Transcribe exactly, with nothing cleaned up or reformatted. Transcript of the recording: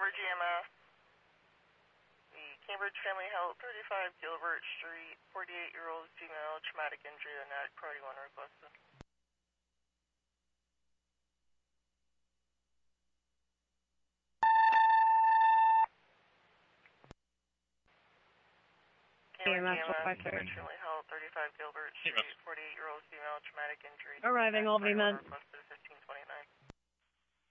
Cambridge E M S. The Cambridge Family Health, thirty-five Gilbert Street, forty-eight-year-old female, traumatic injury, and that priority one requested. Cambridge E M S, Cambridge Family Health, thirty-five Gilbert Street, forty-eight-year-old female, traumatic injury. Arriving, all V M E D. Requested fifteen twenty-nine.